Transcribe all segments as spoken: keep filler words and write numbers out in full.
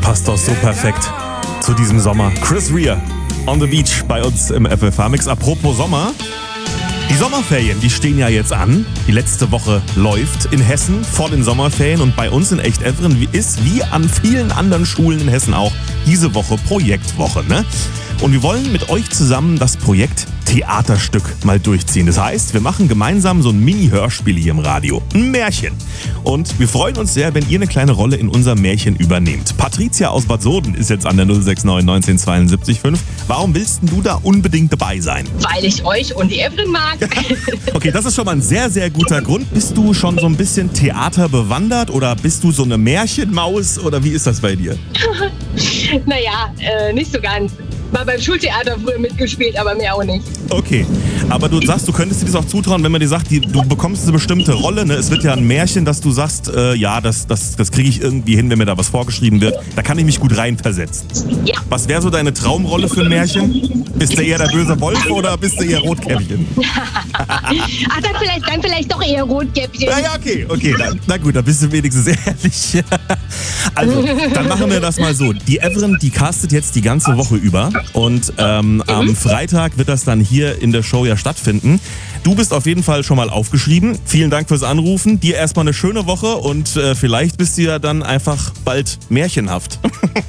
passt doch so perfekt zu diesem Sommer. Chris Rea, On the Beach bei uns im F F H-Mix. Apropos Sommer, die Sommerferien, die stehen ja jetzt an. Die letzte Woche läuft in Hessen vor den Sommerferien und bei uns in Echt-Evren ist wie an vielen anderen Schulen in Hessen auch diese Woche Projektwoche, ne? Und wir wollen mit euch zusammen das Projekt Theaterstück mal durchziehen. Das heißt, wir machen gemeinsam so ein Mini-Hörspiel hier im Radio. Ein Märchen. Und wir freuen uns sehr, wenn ihr eine kleine Rolle in unserem Märchen übernehmt. Patricia aus Bad Soden ist jetzt an der null sechs neun neunzehn zweiundsiebzig fünf. Warum willst denn du da unbedingt dabei sein? Weil ich euch und die Evren mag. Okay, das ist schon mal ein sehr, sehr guter Grund. Bist du schon so ein bisschen Theater bewandert oder bist du so eine Märchenmaus oder wie ist das bei dir? Naja, äh, nicht so ganz. Mal beim Schultheater früher mitgespielt, aber mehr auch nicht. Okay, aber du sagst, du könntest dir das auch zutrauen, wenn man dir sagt, die, du bekommst eine bestimmte Rolle, ne? Es wird ja ein Märchen, dass du sagst, äh, ja, das, das, das kriege ich irgendwie hin, wenn mir da was vorgeschrieben wird. Da kann ich mich gut reinversetzen. Ja. Was wäre so deine Traumrolle für ein Märchen? Bist du eher der böse Wolf oder bist du eher Rotkäppchen? Ach, dann vielleicht, dann vielleicht doch eher Rotkäppchen. Na ja, okay, okay, dann, na gut, da bist du wenigstens ehrlich. Also, dann machen wir das mal so. Die Evren, die castet jetzt die ganze Woche über und ähm, am Freitag wird das dann hier in der Show ja stattfinden. Du bist auf jeden Fall schon mal aufgeschrieben. Vielen Dank fürs Anrufen. Dir erstmal eine schöne Woche und äh, vielleicht bist du ja dann einfach bald märchenhaft.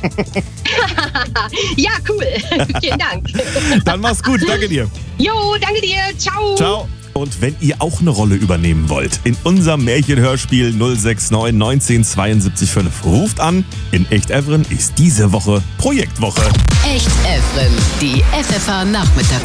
Ja, cool. Vielen Dank. Dann mach's gut. Danke dir. Jo, danke dir. Ciao. Ciao. Und wenn ihr auch eine Rolle übernehmen wollt, in unserem Märchenhörspiel null sechs neun neunzehn zweiundsiebzig fünf, ruft an. In Echt-Evren ist diese Woche Projektwoche. Echt-Evren, die F F H-Nachmittagsshow.